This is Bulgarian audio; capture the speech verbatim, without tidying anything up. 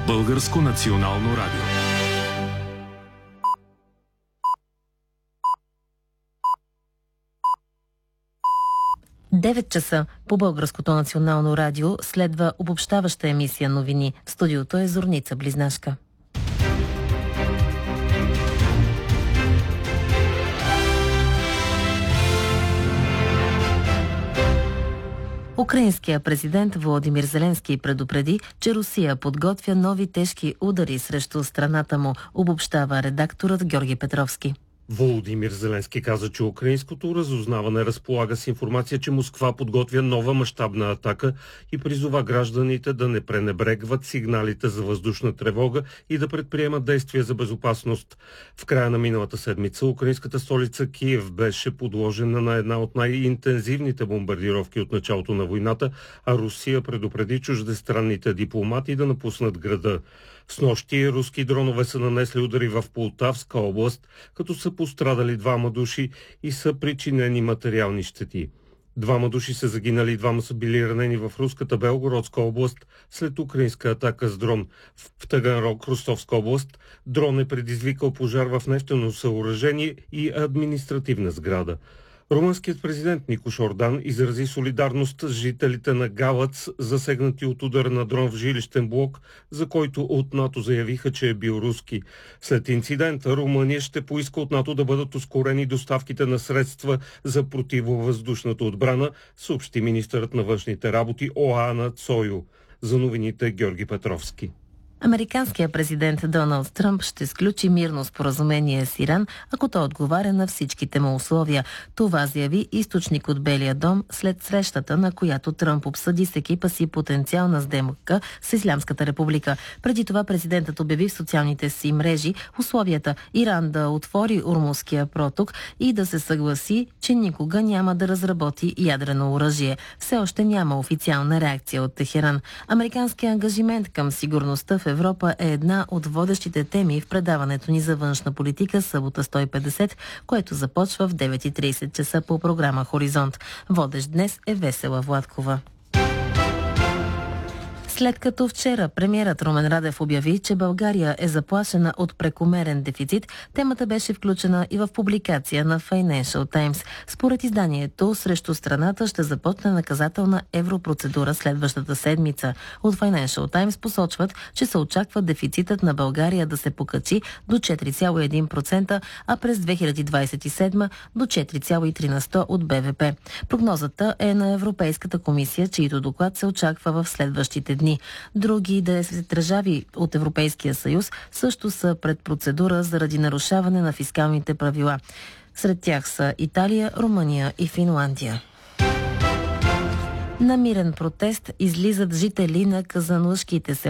Българско национално радио. девет часа по Българското национално радио следва обобщаваща емисия новини. В студиото е Зорница Близнашка. Украинският президент Володимир Зеленски предупреди, че Русия подготвя нови тежки удари срещу страната му, обобщава редакторът Георги Петровски. Володимир Зеленски каза, че украинското разузнаване разполага с информация, че Москва подготвя нова мащабна атака и призова гражданите да не пренебрегват сигналите за въздушна тревога и да предприемат действия за безопасност. В края на миналата седмица украинската столица Киев беше подложена на една от най-интензивните бомбардировки от началото на войната, а Русия предупреди чуждестранните дипломати да напуснат града. Снощи руски дронове са нанесли удари в Полтавска област, като са пострадали двама души и са причинени материални щети. Двама души са загинали, двама са били ранени в руската Белгородска област след украинска атака с дрон. В Таганрог, Ростовска област, дрон е предизвикал пожар в нефтено съоръжение и административна сграда. Румънският президент Никош Ордан изрази солидарност с жителите на Галац, засегнати от удар на дрон в жилищен блок, за който от НАТО заявиха, че е бил руски. След инцидента Румъния ще поиска от НАТО да бъдат ускорени доставките на средства за противовъздушната отбрана, съобщи министърът на външните работи Оана Цойо. За новините Георги Петровски. Американският президент Доналд Тръмп ще сключи мирно споразумение с Иран, ако той отговаря на всичките му условия. Това заяви източник от Белия дом след срещата, на която Тръмп обсъди с екипа си потенциална сделка с Ислямската република. Преди това президентът обяви в социалните си мрежи условията Иран да отвори Ормузския проток и да се съгласи, че никога няма да разработи ядрено оръжие. Все още няма официална реакция от Техеран. Американският ангажимент към сигурността в Европа е една от водещите теми в предаването ни за външна политика Събота сто и петдесет, което започва в девет и тридесет часа по програма Хоризонт. Водещ днес е Весела Владкова. След като вчера премиерът Румен Радев обяви, че България е заплашена от прекомерен дефицит, темата беше включена и в публикация на Financial Times. Според изданието, срещу страната ще започне наказателна европрocедура следващата седмица. От Financial Times посочват, че се очаква дефицитът на България да се покачи до четири цяло и един процента, а през две хиляди двадесет и седма до четири цяло и три на сто от БВП. Прогнозата е на Европейската комисия, чийто доклад се очаква в следващите дни. Други десет държави от Европейския съюз също са пред процедура заради нарушаване на фискалните правила. Сред тях са Италия, Румъния и Финландия. На мирен протест излизат жители на казанлъшките села